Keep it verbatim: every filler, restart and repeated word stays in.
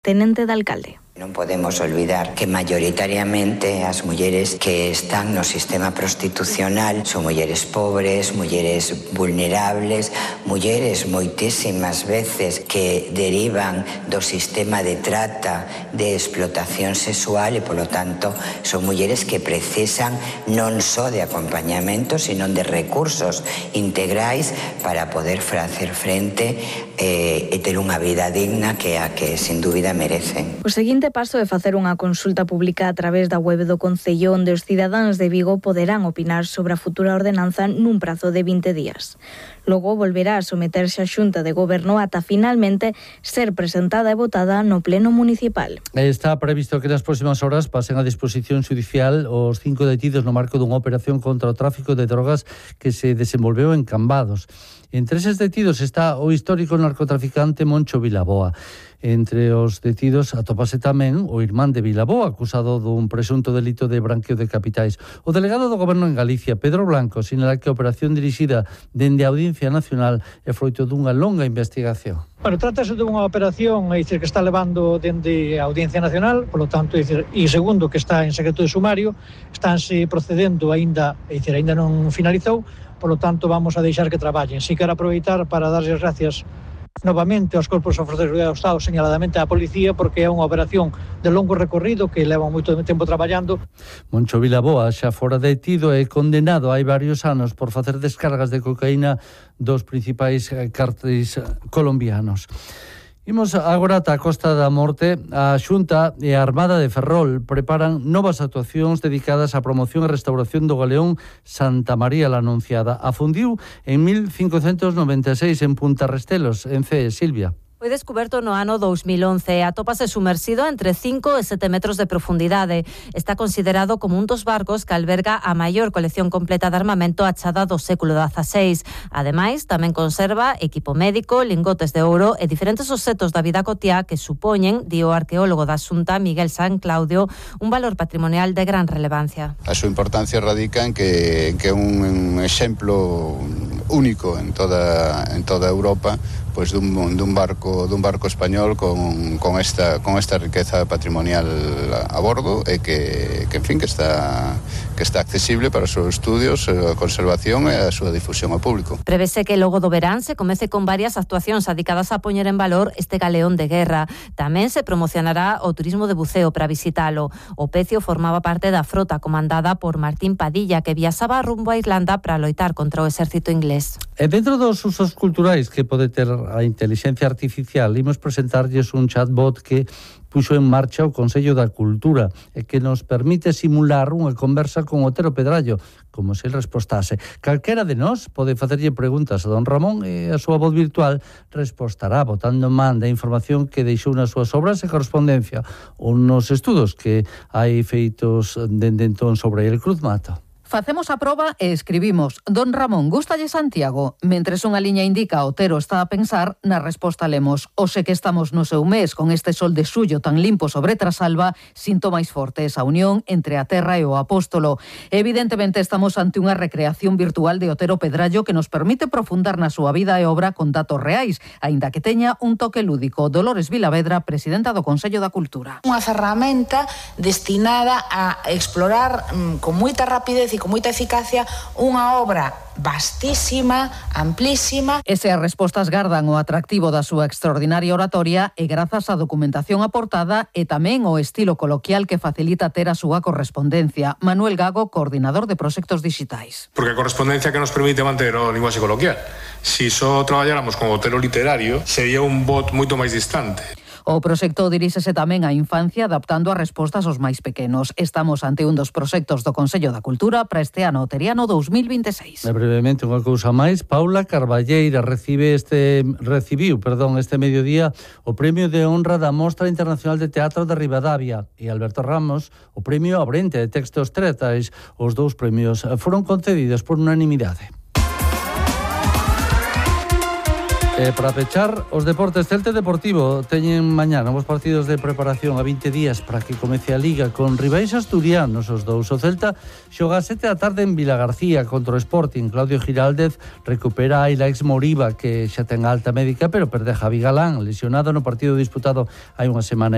tenente de alcalde. Non podemos olvidar que maioritariamente as mulleres que están no sistema prostitucional son mulleres pobres, mulleres vulnerables, mulleres moitísimas veces que derivan do sistema de trata, de explotación sexual e, polo tanto, son mulleres que precisan non só de acompañamento, sino de recursos integrais para poder facer frente eh, e ter unha vida digna que a que, sin dúbida, merecen. O seguinte paso é facer unha consulta pública a través da web do Concello, onde os cidadáns de Vigo poderán opinar sobre a futura ordenanza nun prazo de vinte días. Logo volverá a someterse á Xunta de Goberno ata finalmente ser presentada e votada no Pleno Municipal. Está previsto que nas próximas horas pasen a disposición xudicial os cinco detidos no marco dunha operación contra o tráfico de drogas que se desenvolveu en Cambados. Entre eses detidos está o histórico narcotraficante Moncho Vilaboa. Entre os detidos atópase tamén o irmán de Vilaboa, acusado dun presunto delito de branqueo de capitais. O delegado do Goberno en Galicia, Pedro Blanco, sinala que a operación dirixida dende a Audiencia Nacional é froito dunha longa investigación. Bueno, trátase de unha operación é dicir, que está levando dende a Audiencia Nacional, polo tanto, é dicir, e segundo que está en secreto de sumario, estánse procedendo aínda, é dicir, aínda non finalizou, polo tanto, vamos a deixar que traballen. Si quero aproveitar para darles gracias novamente aos corpos de seguridade do Estado, señaladamente á Policía, porque é unha operación de longo recorrido que leva moito tempo traballando. Moncho Vilaboa xa fora detido e condenado hai varios anos por facer descargas de cocaína dos principais cárteles colombianos. Imos agora ata a Costa da Morte. A Xunta e a Armada de Ferrol preparan novas actuacións dedicadas á promoción e restauración do galeón Santa María la Anunciada. Afundiu en mil cincocentos noventa e seis en Punta Restelos, en Cee. Silvia. Foi descuberto no ano dos mil once e atópase sumersido entre cinco e sete metros de profundidade. Está considerado como un dos barcos que alberga a maior colección completa de armamento achada do século dezaseis. Ademais, tamén conserva equipo médico, lingotes de ouro e diferentes obxetos da vida cotiá que supoñen, di o arqueólogo da Xunta, Miguel San Claudio, un valor patrimonial de gran relevancia. A súa importancia radica en que, en que é un exemplo único en toda, en toda Europa, pois dun, dun barco dun barco español con, con esta con esta riqueza patrimonial a bordo e que, que en fin que está que está accesible para os seus estudios, a conservación e a súa difusión ao público. Prevese que logo do verán se comece con varias actuacións dedicadas a poñer en valor este galeón de guerra. Tamén se promocionará o turismo de buceo para visitalo. O Pecio formaba parte da frota comandada por Martín Padilla, que viaxaba rumbo a Irlanda para loitar contra o exército inglés. E dentro dos usos culturais que pode ter a inteligencia artificial, imos presentarlles un chatbot que puxo en marcha o Consello da Cultura e que nos permite simular unha conversa con Otero Pedrallo, como se ele respostase. Calquera de nós pode facerlle preguntas a don Ramón e a súa voz virtual respostará botando man da información que deixou nas súas obras e correspondencia ou nos estudos que hai feitos dende entón sobre el Cruz Mata. Facemos a proba e escribimos: Don Ramón, gústalle Santiago? Mentres unha liña indica Otero está a pensar, na resposta lemos: Oxe que estamos no seu mes, con este sol de xullo tan limpo sobre Trasalba, sinto máis forte esa unión entre a terra e o apóstolo. Evidentemente estamos ante unha recreación virtual de Otero Pedrallo que nos permite profundar na súa vida e obra con datos reais, aínda que teña un toque lúdico. Dolores Vilavedra, presidenta do Consello da Cultura. Unha ferramenta destinada a explorar mm, con moita rapidez e con moita eficacia unha obra vastísima, amplísima. Ese as respostas gardan o atractivo da súa extraordinaria oratoria e grazas á documentación aportada e tamén o estilo coloquial que facilita ter a súa correspondencia. Manuel Gago, coordinador de proxectos digitais. Porque a correspondencia que nos permite manter o linguaxe coloquial. Si só traballáramos con Otero literario, sería un bot moito máis distante. O proxecto diríxese tamén á infancia adaptando as respostas aos máis pequenos. Estamos ante un dos proxectos do Consello da Cultura para este ano oteriano dous mil vinte e seis. E brevemente unha cousa máis, Paula Carballeira recibe este recibiu, perdón, este mediodía o Premio de Honra da Mostra Internacional de Teatro de Ribadavia e Alberto Ramos o Premio Abrente de Textos Teatrais. Os dous premios foron concedidos por unanimidade. E para pechar, os deportes, Celta Deportivo teñen mañá novos partidos de preparación a vinte días para que comece a Liga con rivais asturianos os dous. O Celta xoga a sete da tarde en Vilagarcía contra o Sporting. Claudio Giraldez recupera a Ilaix Moriba, que xa ten alta médica, pero perde a Javi Galán, lesionado no partido disputado hai unha semana.